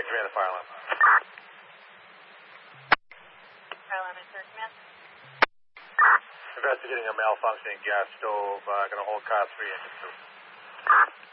command to fire alarm. Fire alarm is third command. Investigating a malfunctioning gas stove. Going to hold car 3 engine 2.